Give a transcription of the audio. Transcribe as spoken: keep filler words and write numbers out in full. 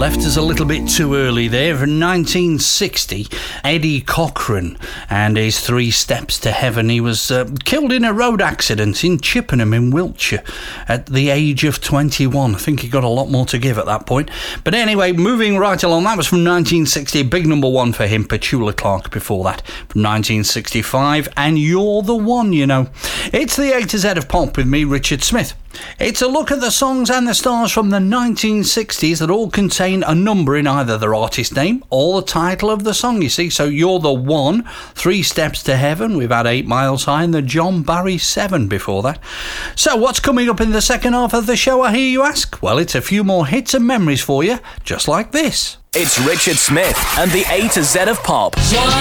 left us a little bit too early there. From nineteen sixty, Eddie Cochran and his Three Steps to Heaven. He was uh, killed in a road accident in Chippenham in Wiltshire at the age of twenty-one. I think he got a lot more to give at that point. But anyway, moving right along, that was from nineteen sixty, big number one for him. Petula Clark before that, from nineteen sixty-five, and You're the One, you know. It's the A to Z of Pop with me, Richard Smith. It's a look at the songs and the stars from the nineteen sixties that all contain a number in either their artist name or the title of the song, you see. So You're the One, Three Steps to Heaven, we've had Eight Miles High, and the John Barry Seven before that. So what's coming up in the second half of the show, I hear you ask? Well, it's a few more hits and memories for you, just like this. It's Richard Smith and the A to Z of Pop. John